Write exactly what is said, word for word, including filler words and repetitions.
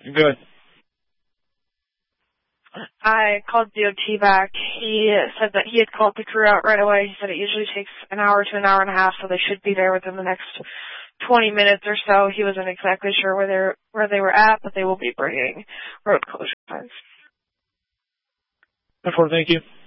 Good. I called D O T back. He said that he had called the crew out right away. He said it usually takes an hour to an hour and a half, so they should be there within the next twenty minutes or so. He wasn't exactly sure where they where they were at, but they will be bringing road closure signs. Therefore, thank you.